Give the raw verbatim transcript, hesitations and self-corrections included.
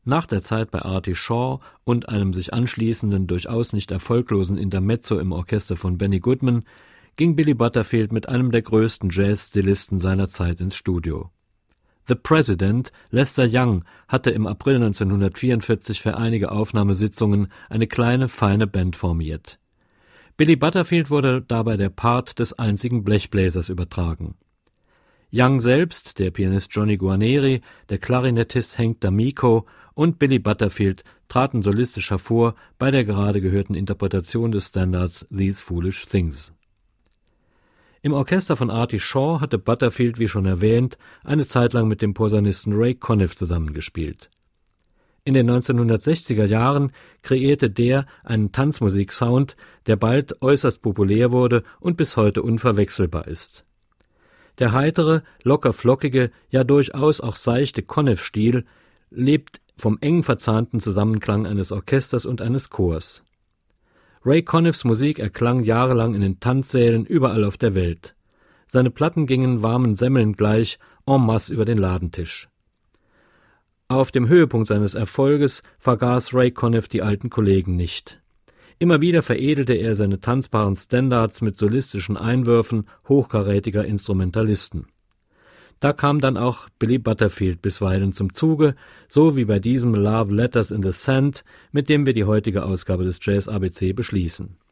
Nach der Zeit bei Artie Shaw und einem sich anschließenden, durchaus nicht erfolglosen Intermezzo im Orchester von Benny Goodman ging Billy Butterfield mit einem der größten Jazz-Stilisten seiner Zeit ins Studio. The President, Lester Young, hatte im April neunzehnhundertvierundvierzig für einige Aufnahmesitzungen eine kleine, feine Band formiert. Billy Butterfield wurde dabei der Part des einzigen Blechbläsers übertragen. Young selbst, der Pianist Johnny Guarneri, der Klarinettist Hank D'Amico und Billy Butterfield traten solistisch hervor bei der gerade gehörten Interpretation des Standards These Foolish Things. Im Orchester von Artie Shaw hatte Butterfield, wie schon erwähnt, eine Zeit lang mit dem Posaunisten Ray Conniff zusammengespielt. In den neunzehnhundertsechziger Jahren kreierte der einen Tanzmusik-Sound, der bald äußerst populär wurde und bis heute unverwechselbar ist. Der heitere, locker-flockige, ja durchaus auch seichte Conniff-Stil lebt vom eng verzahnten Zusammenklang eines Orchesters und eines Chors. Ray Conniffs Musik erklang jahrelang in den Tanzsälen überall auf der Welt. Seine Platten gingen warmen Semmeln gleich en masse über den Ladentisch. Auf dem Höhepunkt seines Erfolges vergaß Ray Conniff die alten Kollegen nicht. Immer wieder veredelte er seine tanzbaren Standards mit solistischen Einwürfen hochkarätiger Instrumentalisten. Da kam dann auch Billy Butterfield bisweilen zum Zuge, so wie bei diesem Love Letters in the Sand, mit dem wir die heutige Ausgabe des Jazz A B C beschließen.